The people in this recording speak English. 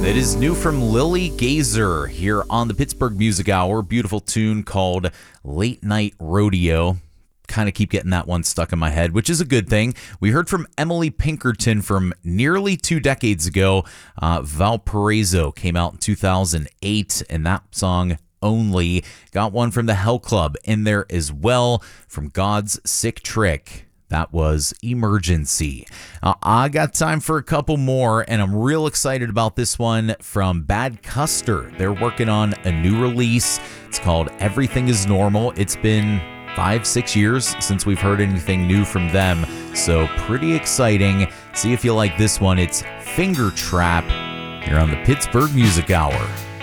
That is new from Lily Gazer here on the Pittsburgh Music Hour. Beautiful tune called Late Night Rodeo. Kind of keep getting that one stuck in my head, which is a good thing. We heard from Emily Pinkerton from nearly 2 decades ago. Valparaiso came out in 2008, and that song Only. Got one from the Hell Club in there as well from God's Sick Trick. That was Emergency. I got time for a couple more, and I'm real excited about this one from Bad Custer. They're working on a new release. It's called Everything is Normal. It's been 5-6 years since we've heard anything new from them, so pretty exciting. See if you like this one. It's Finger Trap here on the Pittsburgh Music Hour.